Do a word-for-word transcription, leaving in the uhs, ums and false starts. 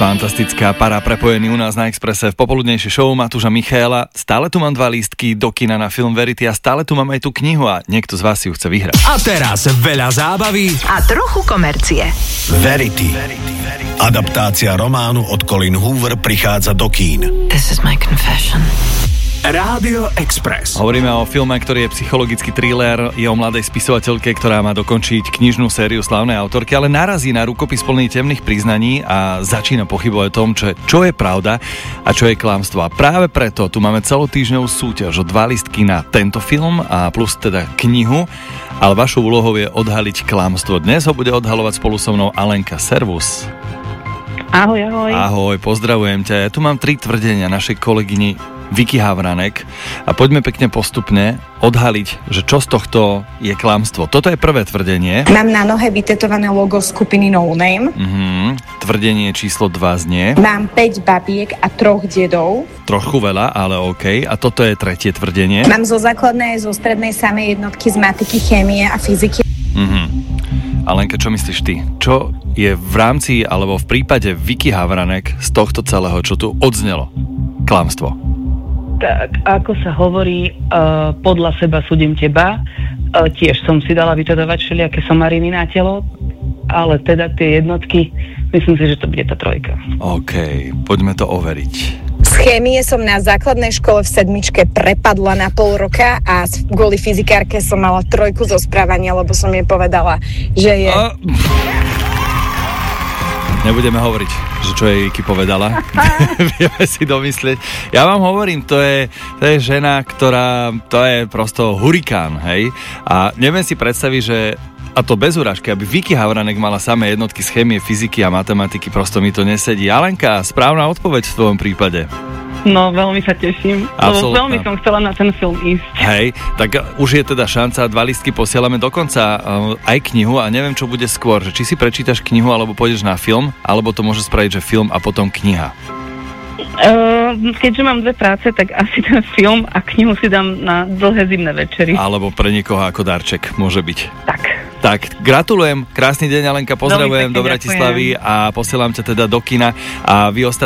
Fantastická para prepojený u nás na Expresse v popoludnejšej show Matúša Michaela. Stále tu mám dva lístky do kina na film Verity a stále tu mám aj tú knihu a niekto z vás si ju chce vyhrať. A teraz veľa zábavy a trochu komercie. Verity. Adaptácia románu od Colleen Hoover prichádza do kín. This is my confession. Rádio Express. Hovoríme o filme, ktorý je psychologický thriller, je o mladej spisovateľke, ktorá má dokončiť knižnú sériu slávnej autorky, ale narazí na rukopis plný temných priznaní a začína pochybovať o tom, čo, čo je pravda a čo je klamstvo. A práve preto tu máme celotýždňovú súťaž o dva lístky na tento film a plus teda knihu, ale vašou úlohou je odhaliť klamstvo. Dnes ho bude odhalovať spolu so mnou Alenka. Servus. Ahoj, ahoj. Ahoj, pozdravujem ťa. Ja tu mám tri tvrdenia našej kolegyni Vicky Havranek a poďme pekne postupne odhaliť, že čo z tohto je klamstvo. Toto je prvé tvrdenie. Mám na nohe vytetované logo skupiny No Name. Mhm. Tvrdenie číslo dva znie. Mám päť babiek a troch dedov. Trochu veľa, ale OK. A toto je tretie tvrdenie. Mám zo základnej aj zo strednej samej jednotky z matiky, chémie a fyziky. Mhm. Alenka, čo myslíš ty? Čo je v rámci alebo v prípade Vicky Havranek z tohto celého, čo tu odznelo? Klamstvo. Tak, ako sa hovorí, uh, podľa seba súdim teba. Uh, tiež som si dala vytetovať všelijaké somariny na telo, ale teda tie jednotky, myslím si, že to bude tá trojka. OK, poďme to overiť. Z chémie som na základnej škole v sedmičke prepadla na pol roka a kvôli fyzikárke som mala trojku zo správania, lebo som jej povedala, že je... A... Nebudeme hovoriť, že čo jej Vicky povedala. Vieme si domyslieť. Ja vám hovorím, to je, to je žena, ktorá, to je prosto hurikán, hej? A neviem si predstaviť, že, a to bez urážky, aby Vicky Havranek mala samé jednotky z chémie, fyziky a matematiky, prosto mi to nesedí. Alenka, správna odpoveď v tvojom prípade. No, veľmi sa teším. Lebo veľmi som chcela na ten film ísť. Hej, tak už je teda šanca, dva lístky posielame dokonca uh, aj knihu a neviem, čo bude skôr, že či si prečítaš knihu, alebo pôjdeš na film, alebo to môže spraviť, že film a potom kniha. Uh, keďže mám dve práce, tak asi ten film a knihu si dám na dlhé zimné večery. Alebo pre niekoho ako darček, môže byť. Tak. Tak, gratulujem, krásny deň, Alenka, pozdravujem do Bratislavy a posielam ťa teda do kina a vy ostatní